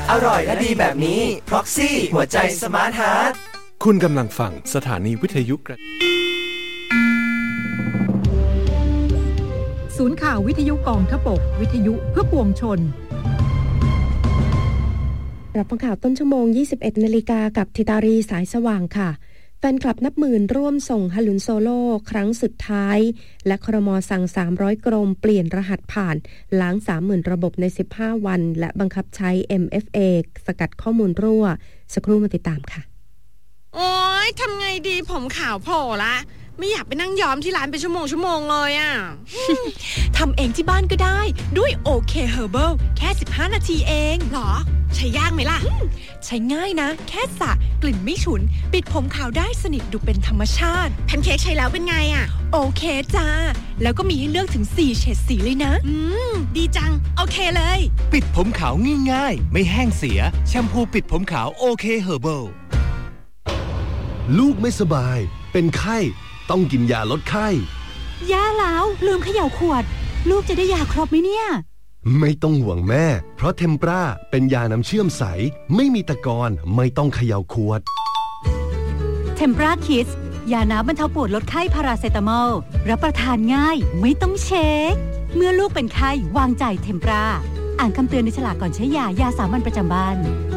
อร่อยและดีแบบนี้ Proxy หัวใจสมาร์ทฮาร์ทคุณกำลังฟังสถานีวิทยุศูนย์ข่าววิทยุกองทพบกวิทยุเพื่อปวงชนรับฟังข่าวต้นชั่วโมง 21 นาฬิกากับธิตารีสายสว่างค่ะแฟนคลับนับหมื่นร่วมส่งฮลุนโซโล่ครั้งสุดท้ายและครม.สั่ง300กรมเปลี่ยนรหัสผ่านล้าง 30,000 ระบบใน15วันและบังคับใช้ MFA สกัดข้อมูลรั่วสักครู่มาติดตามค่ะโอ๊ยทำไงดีผมขาวโผล่ละไม่อยากไปนั่งย้อมที่ร้านเป็นชั่วโมงเลยอ่ะทำเองที่บ้านก็ได้ด้วย OK Herbal แค่15นาทีเองหรอใช้ยากไหมล่ะใช้ง่ายนะแค่สระกลิ่นไม่ฉุนปิดผมขาวได้สนิทดูเป็นธรรมชาติแพนเค้กใช้แล้วเป็นไงอ่ะโอเคจ้าแล้วก็มีให้เลือกถึง4เฉดสีเลยนะดีจังโอเคเลยปิดผมขาวง่ายๆไม่แห้งเสียแชมพูปิดผมขาว OK Herbal ลูกไม่สบายเป็นไข้ต้องกินยาลดไข้ยาแล้วลืมเขย่าขวดลูกจะได้ยาครบไหมเนี่ยไม่ต้องห่วงแม่เพราะเทมปราเป็นยาน้ำเชื่อมใสไม่มีตะกอนไม่ต้องเขย่าขวดเทมปราคิดยาน้ำบรรเทาปวดลดไข้พาราเซตามอลรับประทานง่ายไม่ต้องเช็คเมื่อลูกเป็นไข้วางใจเทมปราอ่านคำเตือนในฉลากก่อนใช้ยาสามัญประจำบ้าน